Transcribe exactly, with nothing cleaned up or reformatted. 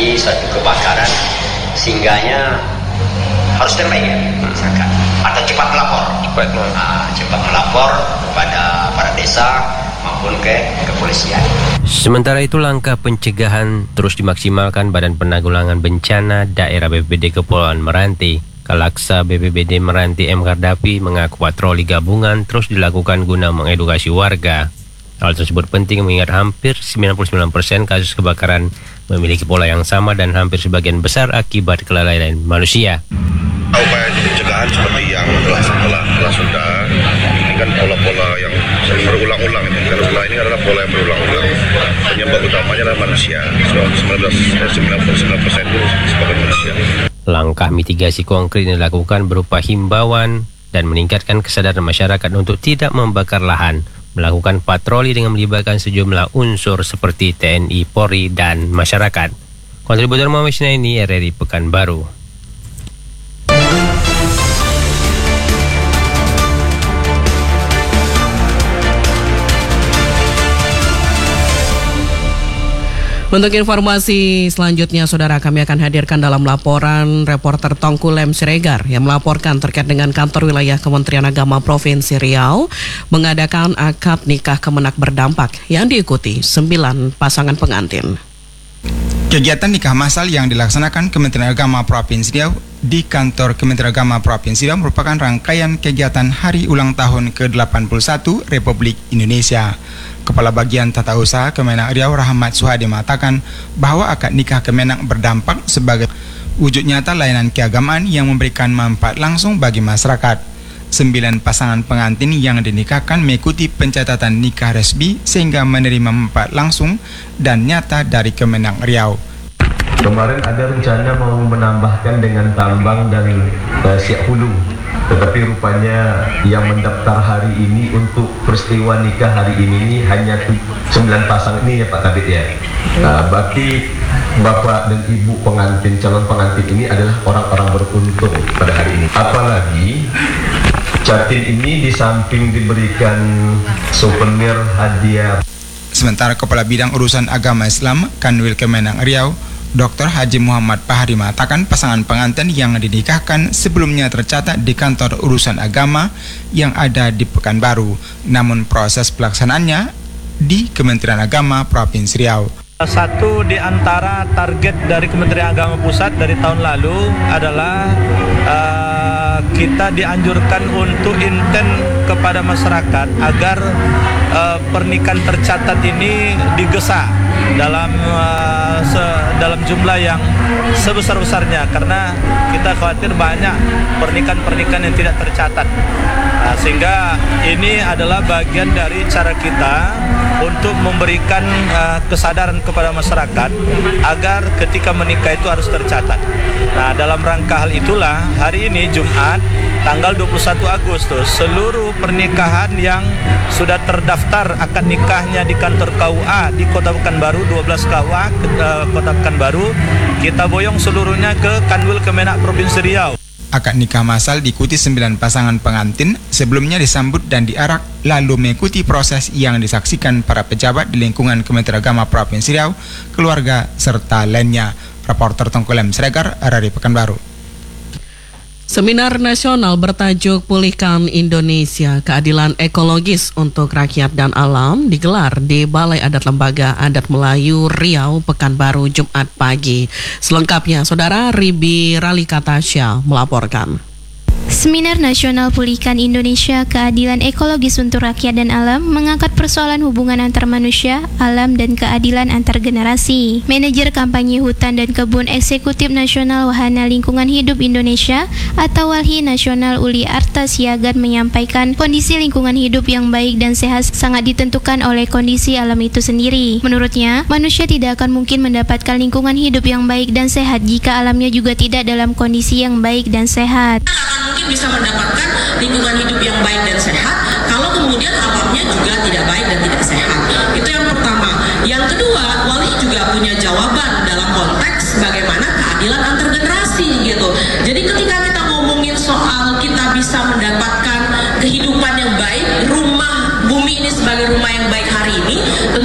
terjadi suatu kebakaran, singgahnya harus standby ya masyarakat, atau cepat melapor, cepat, nah, cepat melapor kepada para desa maupun ke kepolisian. Sementara itu, langkah pencegahan terus dimaksimalkan Badan Penanggulangan Bencana Daerah B P B D Kepulauan Meranti. Kalaksa B P B D Meranti M. Kardapi mengaku patroli gabungan terus dilakukan guna mengedukasi warga. Hal tersebut penting mengingat hampir sembilan puluh sembilan persen kasus kebakaran memiliki pola yang sama dan hampir sebagian besar akibat kelalaian manusia. Upaya pencegahan seperti yang telah telah, telah sudah, ini kan pola-pola yang sering berulang-ulang. Karena ini adalah pola yang berulang-ulang. Penyebab utamanya adalah manusia. sembilan puluh sembilan persen itu sebagai manusia. Langkah mitigasi konkret yang dilakukan berupa himbauan dan meningkatkan kesadaran masyarakat untuk tidak membakar lahan, melakukan patroli dengan melibatkan sejumlah unsur seperti T N I, Polri, dan masyarakat. Kontributor Muhammad Syinaini, R R I Pekanbaru. Untuk informasi selanjutnya, saudara, kami akan hadirkan dalam laporan reporter Tongkulem Siregar yang melaporkan terkait dengan kantor wilayah Kementerian Agama Provinsi Riau mengadakan akad nikah kemenak berdampak yang diikuti sembilan pasangan pengantin. Kegiatan nikah massal yang dilaksanakan Kementerian Agama Provinsi Riau di kantor Kementerian Agama Provinsi Riau merupakan rangkaian kegiatan hari ulang tahun ke delapan puluh satu Republik Indonesia. Kepala Bagian Tata Usaha Kemenak Riau Rahmat Suhadi mengatakan bahwa akad nikah Kemenak berdampak sebagai wujud nyata layanan keagamaan yang memberikan manfaat langsung bagi masyarakat. Sembilan pasangan pengantin yang dinikahkan mengikuti pencatatan nikah resmi sehingga menerima manfaat langsung dan nyata dari Kemenak Riau. Kemarin ada rencana mau menambahkan dengan tambang dan uh, siak hulu, tetapi rupanya yang mendaftar hari ini untuk peristiwa nikah hari ini hanya sembilan pasang ini ya Pak Kabit ya. Nah, berarti Bapak dan Ibu pengantin, calon pengantin ini adalah orang-orang beruntung pada hari ini. Apalagi Catin ini di samping diberikan souvenir hadiah. Sementara Kepala Bidang Urusan Agama Islam Kanwil Kemenak Riau Doktor Haji Muhammad Pahari mengatakan pasangan pengantin yang dinikahkan sebelumnya tercatat di kantor urusan agama yang ada di Pekanbaru, namun proses pelaksanaannya di Kementerian Agama Provinsi Riau. Satu di antara target dari Kementerian Agama Pusat dari tahun lalu adalah uh, kita dianjurkan untuk intent kepada masyarakat agar uh, pernikahan tercatat ini digesa dalam uh, se, dalam jumlah yang sebesar-besarnya, karena kita khawatir banyak pernikahan-pernikahan yang tidak tercatat. Nah, sehingga ini adalah bagian dari cara kita untuk memberikan uh, kesadaran kepada masyarakat agar ketika menikah itu harus tercatat. Nah, dalam rangka hal itulah hari ini Jumat tanggal dua puluh satu Agustus seluruh pernikahan yang sudah terdaftar akad nikahnya di kantor K U A di Kota Pekanbaru, dua belas K U A uh, Kota Pekanbaru, kita boyong seluruhnya ke Kanwil Kemenak Provinsi Riau. Akad nikah massal diikuti sembilan pasangan pengantin, sebelumnya disambut dan diarak, lalu mengikuti proses yang disaksikan para pejabat di lingkungan Kementerian Agama Provinsi Riau, keluarga, serta lainnya. Reporter Tongkulem Siregar, R R I Pekanbaru. Seminar nasional bertajuk Pulihkan Indonesia Keadilan Ekologis untuk Rakyat dan Alam digelar di Balai Adat Lembaga Adat Melayu Riau, Pekanbaru, Jumat pagi. Selengkapnya, Saudara Ribi Ralikatasya melaporkan. Seminar Nasional Pulihkan Indonesia Keadilan Ekologis untuk Rakyat dan Alam mengangkat persoalan hubungan antar manusia, alam, dan keadilan antar generasi. Manajer Kampanye Hutan dan Kebun Eksekutif Nasional Wahana Lingkungan Hidup Indonesia atau WALHI Nasional Uli Arta Siagan menyampaikan kondisi lingkungan hidup yang baik dan sehat sangat ditentukan oleh kondisi alam itu sendiri. Menurutnya, manusia tidak akan mungkin mendapatkan lingkungan hidup yang baik dan sehat jika alamnya juga tidak dalam kondisi yang baik dan sehat. Mungkin bisa mendapatkan lingkungan hidup yang baik dan sehat kalau kemudian alamnya juga tidak baik dan tidak sehat.